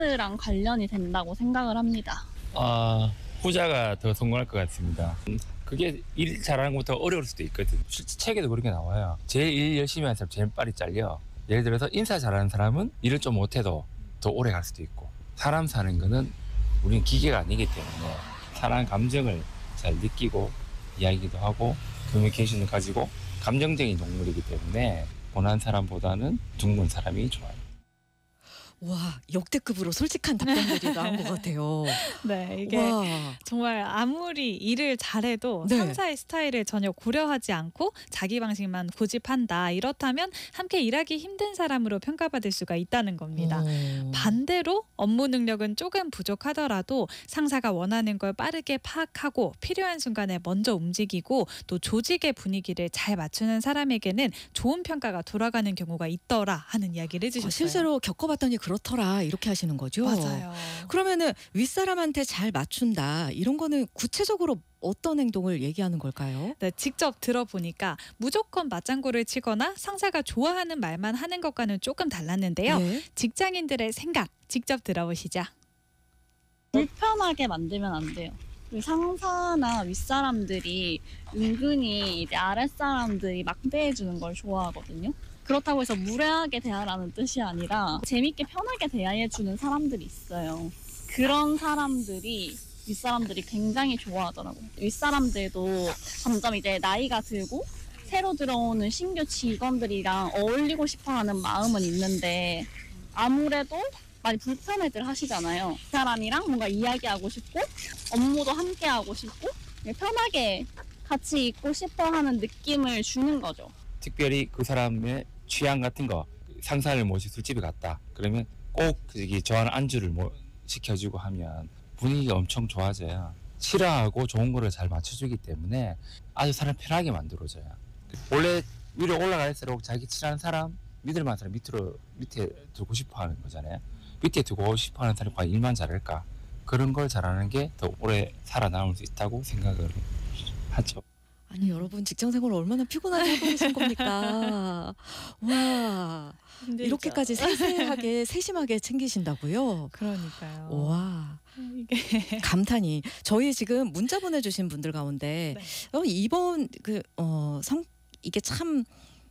랑 관련이 된다고 생각을 합니다. 후자가 더 성공할 것 같습니다. 그게 일 잘하는 것부터 어려울 수도 있거든. 실제 책에도 그런 게 나와요. 제일 일 열심히 하는 사람 제일 빨리 잘려. 예를 들어서 인사 잘하는 사람은 일을 좀 못해도 더 오래 갈 수도 있고, 사람 사는 거는 우리는 기계가 아니기 때문에 사람 감정을 잘 느끼고 이야기도 하고 커뮤니케이션을 가지고 감정적인 동물이기 때문에 고난 사람보다는 둥근 사람이 좋아요. 와, 역대급으로 솔직한 답변들이 나온 것 같아요. 네, 이게 와, 정말 아무리 일을 잘해도 네. 상사의 스타일을 전혀 고려하지 않고 자기 방식만 고집한다. 이렇다면 함께 일하기 힘든 사람으로 평가받을 수가 있다는 겁니다. 반대로 업무 능력은 조금 부족하더라도 상사가 원하는 걸 빠르게 파악하고 필요한 순간에 먼저 움직이고 또 조직의 분위기를 잘 맞추는 사람에게는 좋은 평가가 돌아가는 경우가 있더라 하는 이야기를 해주셨어요. 실제로 겪어봤더니 그렇더라 이렇게 하시는 거죠? 맞아요. 그러면은 윗사람한테 잘 맞춘다 이런 거는 구체적으로 어떤 행동을 얘기하는 걸까요? 네, 직접 들어보니까 무조건 맞장구를 치거나 상사가 좋아하는 말만 하는 것과는 조금 달랐는데요. 네. 직장인들의 생각 직접 들어보시죠. 불편하게 만들면 안 돼요. 상사나 윗사람들이 은근히 이제 아랫사람들이 막대해주는 걸 좋아하거든요. 그렇다고 해서 무례하게 대하라는 뜻이 아니라 재밌게 편하게 대해주는 사람들이 있어요. 그런 사람들이 윗사람들이 굉장히 좋아하더라고요. 윗사람들도 점점 이제 나이가 들고 새로 들어오는 신규 직원들이랑 어울리고 싶어하는 마음은 있는데 아무래도 많이 불편해들 하시잖아요. 그 사람이랑 뭔가 이야기하고 싶고 업무도 함께 하고 싶고 편하게 같이 있고 싶어 하는 느낌을 주는 거죠. 특별히 그 사람의 취향 같은 거, 상사를 모시 술집에 갔다 그러면 꼭 저기 좋아하는 안주를 시켜주고 하면 분위기가 엄청 좋아져요. 싫어하고 좋은 거를 잘 맞춰주기 때문에 아주 사람 편하게 만들어줘요. 원래 위로 올라갈수록 자기 친한 사람, 믿을 만한 사람 밑에 두고 싶어 하는 거잖아요. 밑에 두고 싶어 하는 사람이 과연 일만 잘할까? 그런 걸 잘하는 게 더 오래 살아남을 수 있다고 생각을 하죠. 아니 여러분 직장생활 얼마나 피곤하게 하고 계신 겁니까? 와, 힘들죠. 이렇게까지 세세하게 세심하게 챙기신다고요? 그러니까요. 와, 이게 감탄이. 저희 지금 문자 보내주신 분들 가운데 이번 이게 참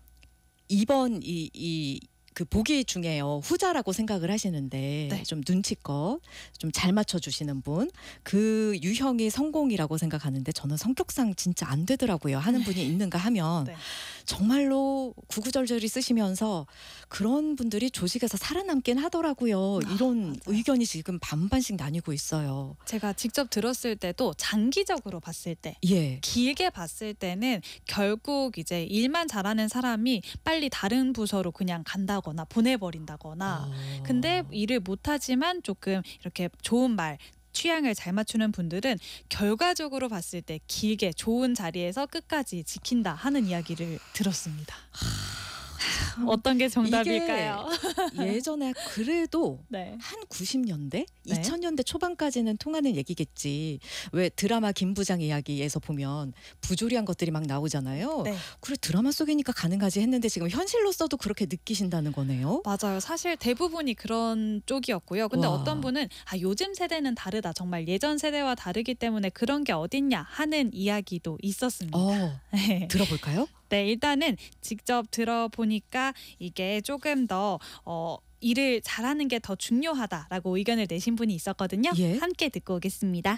이번 그 보기 중에요 후자라고 생각을 하시는데 네. 좀 눈치껏 좀 잘 맞춰주시는 분 그 유형이 성공이라고 생각하는데 저는 성격상 진짜 안 되더라고요 하는 분이 있는가 하면 네. 정말로 구구절절히 쓰시면서 그런 분들이 조직에서 살아남긴 하더라고요. 이런 맞아요. 의견이 지금 반반씩 나뉘고 있어요. 제가 직접 들었을 때도 장기적으로 봤을 때 예. 길게 봤을 때는 결국 이제 일만 잘하는 사람이 빨리 다른 부서로 그냥 간다거나 보내버린다거나 근데 일을 못하지만 조금 이렇게 좋은 말 취향을 잘 맞추는 분들은 결과적으로 봤을 때 길게 좋은 자리에서 끝까지 지킨다 하는 이야기를 들었습니다. 어떤 게 정답일까요? 예전에 그래도 네. 한 90년대, 네. 2000년대 초반까지는 통하는 얘기겠지. 왜 드라마 김 부장 이야기에서 보면 부조리한 것들이 막 나오잖아요. 네. 그래 드라마 속이니까 가능하지 했는데 지금 현실로서도 그렇게 느끼신다는 거네요. 맞아요. 사실 대부분이 그런 쪽이었고요. 근데 와. 어떤 분은 요즘 세대는 다르다. 정말 예전 세대와 다르기 때문에 그런 게 어딨냐 하는 이야기도 있었습니다. 네. 들어볼까요? 네, 일단은 직접 들어보니까 이게 조금 더 일을 잘하는 게 더 중요하다라고 의견을 내신 분이 있었거든요. 예. 함께 듣고 오겠습니다.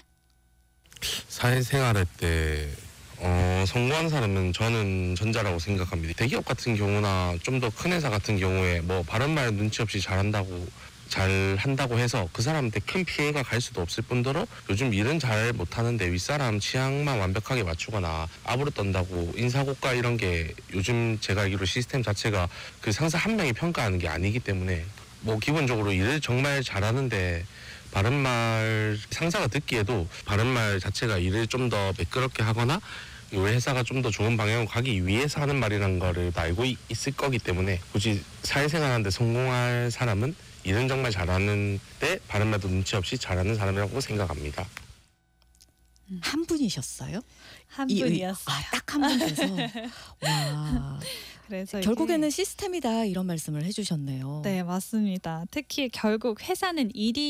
사회생활할 때 성공한 사람은 저는 전자라고 생각합니다. 대기업 같은 경우나 좀 더 큰 회사 같은 경우에 뭐 바른말 눈치 없이 잘한다고 해서 그 사람한테 큰 피해가 갈 수도 없을 뿐더러 요즘 일은 잘 못하는데 윗사람 취향만 완벽하게 맞추거나 아부를 떤다고 인사고과 이런 게 요즘 제가 알기로 시스템 자체가 그 상사 한 명이 평가하는 게 아니기 때문에 뭐 기본적으로 일을 정말 잘하는데 바른말 상사가 듣기에도 바른말 자체가 일을 좀 더 매끄럽게 하거나 이 회사가 좀 더 좋은 방향으로 가기 위해서 하는 말이라는 거를 알고 있을 거기 때문에 굳이 사회생활하는데 성공할 사람은 일은 정말 잘하는데 바른말도 눈치 없이 잘하는 사람이라고 생각합니다. 한 분이셨어요? 한 이 분이었어요. 딱 한 분께서 와 그래서 결국에는 시스템이다 이런 말씀을 해주셨네요. 네, 맞습니다. 특히 결국 회사는 일이